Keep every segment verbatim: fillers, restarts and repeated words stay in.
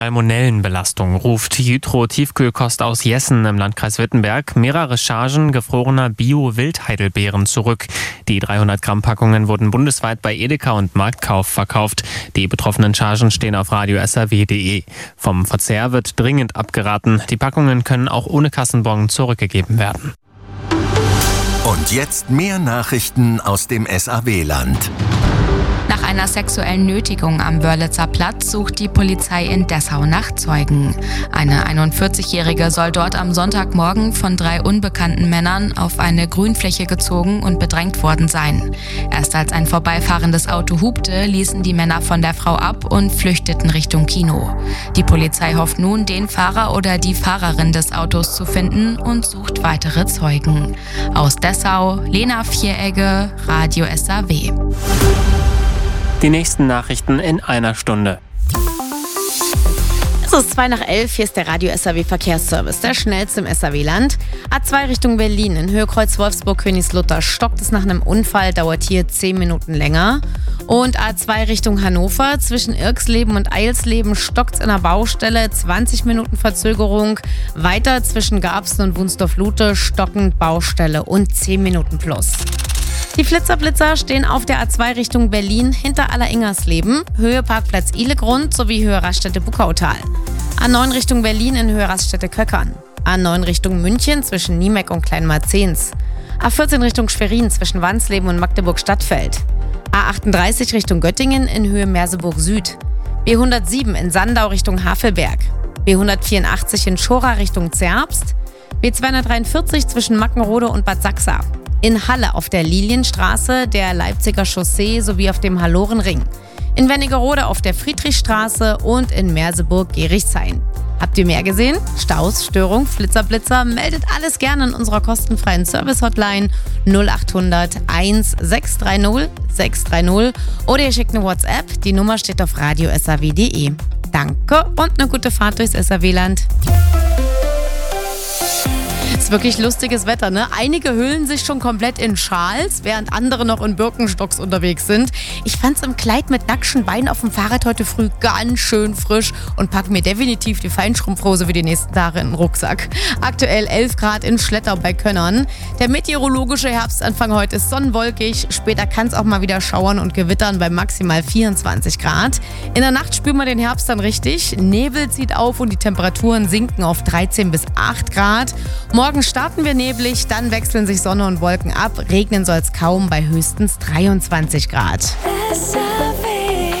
Salmonellenbelastung ruft Jytro Tiefkühlkost aus Jessen im Landkreis Wittenberg mehrere Chargen gefrorener Bio-Wildheidelbeeren zurück. Die dreihundert Gramm Packungen wurden bundesweit bei Edeka und Marktkauf verkauft. Die betroffenen Chargen stehen auf radio s r w punkt d e. Vom Verzehr wird dringend abgeraten. Die Packungen können auch ohne Kassenbon zurückgegeben werden. Und jetzt mehr Nachrichten aus dem S A W-Land. Nach einer sexuellen Nötigung am Wörlitzer Platz sucht die Polizei in Dessau nach Zeugen. Eine einundvierzigjährige soll dort am Sonntagmorgen von drei unbekannten Männern auf eine Grünfläche gezogen und bedrängt worden sein. Erst als ein vorbeifahrendes Auto hupte, ließen die Männer von der Frau ab und flüchteten Richtung Kino. Die Polizei hofft nun, den Fahrer oder die Fahrerin des Autos zu finden und sucht weitere Zeugen. Aus Dessau, Lena Vieregge, Radio S A W. Die nächsten Nachrichten in einer Stunde. Es ist zwei nach elf, hier ist der Radio S A W Verkehrsservice, der schnellste im S A W-Land. A zwei Richtung Berlin, in Höhe Kreuz Wolfsburg-Königslutter stockt es nach einem Unfall, dauert hier zehn Minuten länger. Und A zwei Richtung Hannover, zwischen Irksleben und Eilsleben stockt es in der Baustelle, zwanzig Minuten Verzögerung. Weiter zwischen Garbsen und Wunsdorf-Lute stockend Baustelle und zehn Minuten plus. Die Flitzerblitzer stehen auf der A zwei Richtung Berlin hinter Alleringers-Leben, Höhe Parkplatz Ihlegrund sowie Höhe Raststätte Buckautal. A neun Richtung Berlin in Höhe Raststätte Köckern. A neun Richtung München zwischen Niemek und Kleinmarzens. A vierzehn Richtung Schwerin zwischen Wansleben und Magdeburg-Stadtfeld. A achtunddreißig Richtung Göttingen in Höhe Merseburg Süd. B hundertsieben in Sandau Richtung Havelberg. B hundertvierundachtzig in Schora Richtung Zerbst. B zweihundertdreiundvierzig zwischen Mackenrode und Bad Sachsa. In Halle auf der Lilienstraße, der Leipziger Chaussee sowie auf dem Hallorenring. In Wernigerode auf der Friedrichstraße und in Merseburg-Gerichshain. Habt ihr mehr gesehen? Staus, Störung, Flitzerblitzer? Meldet alles gerne in unserer kostenfreien Service-Hotline null achthundert eins sechs drei null sechs drei null oder ihr schickt eine WhatsApp. Die Nummer steht auf radio s a w punkt d e. Danke und eine gute Fahrt durchs S A W-Land. Es ist wirklich lustiges Wetter, ne? Einige hüllen sich schon komplett in Schals, während andere noch in Birkenstocks unterwegs sind. Ich fand's im Kleid mit nackten Beinen auf dem Fahrrad heute früh ganz schön frisch und packe mir definitiv die Feinstrumpfhose für die nächsten Tage in den Rucksack. Aktuell elf Grad in Schlettau bei Könnern. Der meteorologische Herbstanfang heute ist sonnenwolkig. Später kann es auch mal wieder schauern und gewittern bei maximal vierundzwanzig Grad. In der Nacht spüren wir den Herbst dann richtig. Nebel zieht auf und die Temperaturen sinken auf dreizehn bis acht Grad. Morgen starten wir neblig, dann wechseln sich Sonne und Wolken ab. Regnen soll es kaum bei höchstens dreiundzwanzig Grad. S A W.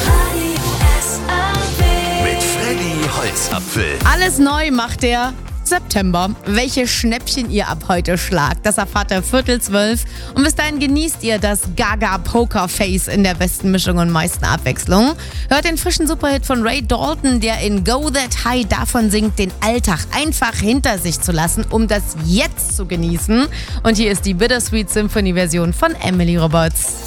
Mit Freddy Holzapfel. Alles neu macht der September. Welche Schnäppchen ihr ab heute schlagt, das erfahrt ihr Viertel zwölf. Und bis dahin genießt ihr das Gaga Poker Face in der besten Mischung und meisten Abwechslung. Hört den frischen Superhit von Ray Dalton, der in Go That High davon singt, den Alltag einfach hinter sich zu lassen, um das Jetzt zu genießen. Und hier ist die Bittersweet Symphony Version von Emily Roberts.